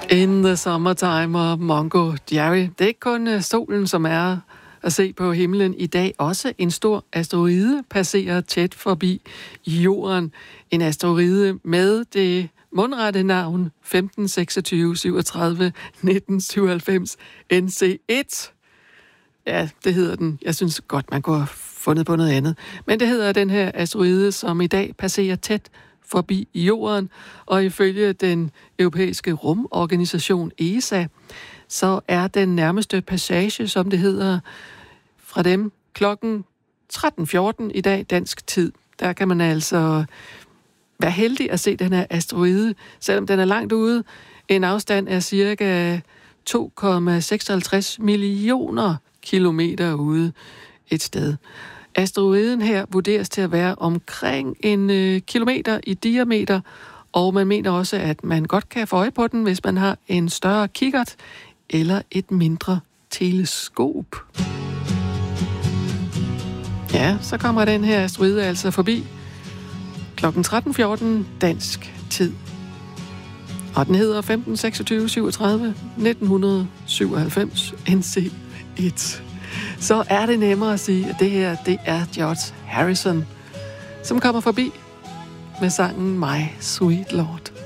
In the Summertime og Mungo Jerry. Det er ikke kun solen, som er at se på himlen i dag. Også en stor asteroide passerer tæt forbi jorden. En asteroide med det mundrette navn 1526371997 NC1. Ja, det hedder den. Jeg synes godt, man kunne have fundet på noget andet. Men det hedder den her asteroide, som i dag passerer tæt forbi jorden, og ifølge den europæiske rumorganisation ESA, så er den nærmeste passage, som det hedder, fra dem klokken 13.14 i dag dansk tid. Der kan man altså være heldig at se den her asteroide, selvom den er langt ude. En afstand af cirka 2,56 millioner kilometer ude et sted. Asteroiden her vurderes til at være omkring 1 kilometer i diameter, og man mener også, at man godt kan få øje på den, hvis man har en større kikkert eller et mindre teleskop. Ja, så kommer den her asteroide altså forbi klokken 13.14 dansk tid. Og den hedder 1526371997 NC1. Så er det nemmere at sige, at det her, det er George Harrison, som kommer forbi med sangen My Sweet Lord.